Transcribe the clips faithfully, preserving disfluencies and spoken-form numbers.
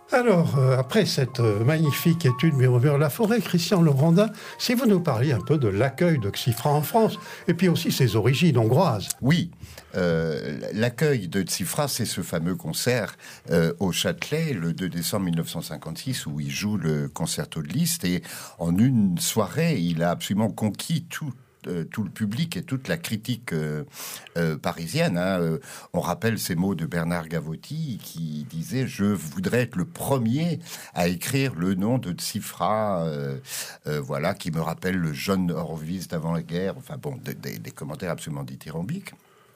Alors, euh, après cette euh, magnifique étude Murmure la forêt, Christian Legrandin, si vous nous parliez un peu de l'accueil de Cifra en France, et puis aussi ses origines hongroises. Oui, euh, l'accueil de Cifra, c'est ce fameux concert euh, au Châtelet, le deux décembre mille neuf cent cinquante-six, où il joue le concerto de Liszt, et en une soirée, il a absolument conquis tout tout le public et toute la critique euh, euh, parisienne. Hein. Euh, on rappelle ces mots de Bernard Gavotti qui disait « Je voudrais être le premier à écrire le nom de Cifra, euh, euh, voilà, qui me rappelle le jeune Horowitz d'avant la guerre. » Enfin bon, des, des, des commentaires absolument dithyrambiques.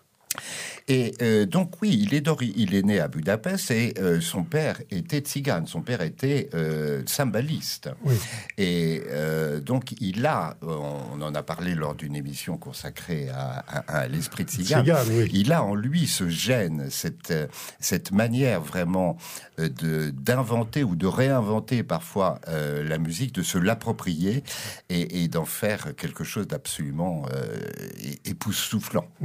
Et euh, donc oui, il est, il est né à Budapest et euh, son père était tzigane, son père était euh, cymbaliste. Oui. Et euh, donc il a, on en a parlé lors d'une émission consacrée à, à, à l'esprit tzigane, tzigane oui. Il a en lui ce gène, cette, cette manière vraiment de, d'inventer ou de réinventer parfois euh, la musique, de se l'approprier et, et d'en faire quelque chose d'absolument euh, époustouflant. Mmh.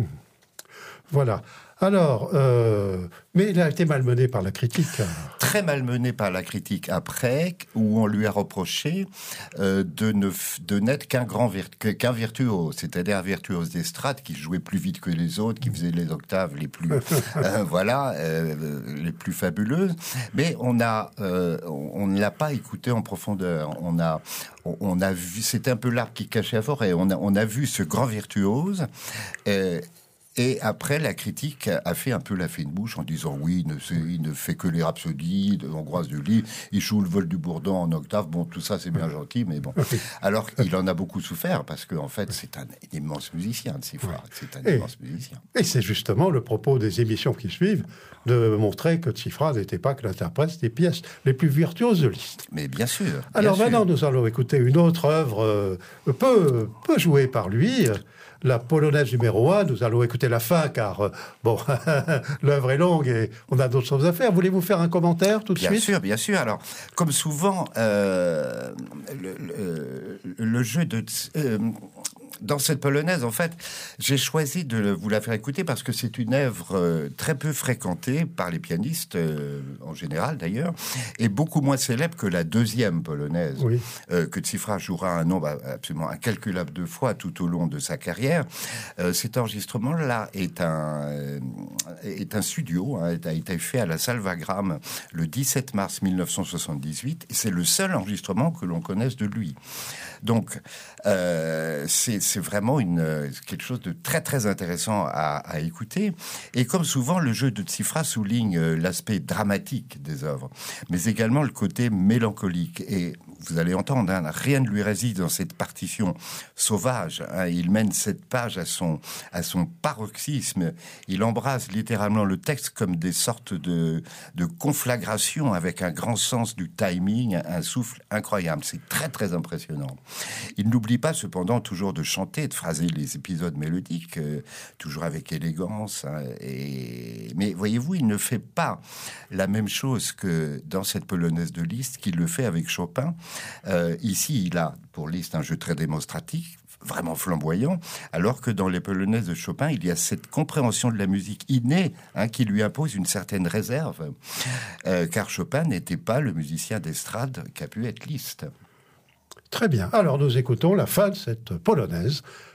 Voilà. Alors, euh, mais il a été malmené par la critique. Très malmené par la critique après, où on lui a reproché euh, de, ne, de n'être qu'un grand virtu, qu'un virtuose, c'est-à-dire un virtuose d'estrade qui jouait plus vite que les autres, qui faisait les octaves les plus, euh, voilà, euh, les plus fabuleuses. Mais on a, euh, on ne l'a pas écouté en profondeur. On a, on, on a vu, c'était un peu l'arbre qui cachait la forêt. On a, on a vu ce grand virtuose. Euh, Et après, la critique a fait un peu la fine bouche en disant oui, il ne, il ne fait que les rhapsodies de Ambroise de Lille, il joue le vol du bourdon en octave, bon, tout ça c'est bien gentil, mais bon. Alors il en a beaucoup souffert parce qu'en en fait c'est un immense musicien, Cifra, c'est un et, immense musicien. Et c'est justement le propos des émissions qui suivent de montrer que Cifra n'était pas que l'interprète des pièces les plus virtuoses de Liszt. Mais bien sûr. Bien Alors sûr. maintenant nous allons écouter une autre œuvre euh, peu, peu jouée par lui, la polonaise numéro un. Nous allons écouter la fin, car, euh, bon, l'œuvre est longue et on a d'autres choses à faire. Voulez-vous faire un commentaire tout de bien suite ? Bien sûr, bien sûr. Alors, comme souvent, euh, le, le, le jeu de... Euh, dans cette polonaise, en fait, j'ai choisi de vous la faire écouter parce que c'est une œuvre euh, très peu fréquentée par les pianistes, euh, en général d'ailleurs, et beaucoup moins célèbre que la deuxième polonaise, oui. euh, que Cifra jouera un nombre absolument incalculable de fois tout au long de sa carrière. Euh, cet enregistrement-là est un, euh, est un studio, hein, a été fait à la Salle Wagram le dix-sept mars mille neuf cent soixante-dix-huit, et c'est le seul enregistrement que l'on connaisse de lui. Donc, euh, c'est, c'est vraiment une, quelque chose de très, très intéressant à, à écouter. Et comme souvent, le jeu de Cifra souligne l'aspect dramatique des œuvres, mais également le côté mélancolique. Et vous allez entendre, hein, rien ne lui résiste dans cette partition sauvage. Hein, il mène cette page à son, à son paroxysme. Il embrasse littéralement le texte comme des sortes de, de conflagrations avec un grand sens du timing, un souffle incroyable. C'est très, très impressionnant. Il n'oublie pas cependant toujours de chanter, de phraser les épisodes mélodiques, euh, toujours avec élégance. Hein, et... Mais voyez-vous, il ne fait pas la même chose que dans cette polonaise de Liszt qu'il le fait avec Chopin. Euh, ici, il a pour Liszt un jeu très démonstratif, vraiment flamboyant, alors que dans les polonaises de Chopin, il y a cette compréhension de la musique innée, hein, qui lui impose une certaine réserve, euh, car Chopin n'était pas le musicien d'estrade qu'a pu être Liszt. Très bien. Alors, nous écoutons la fin de cette polonaise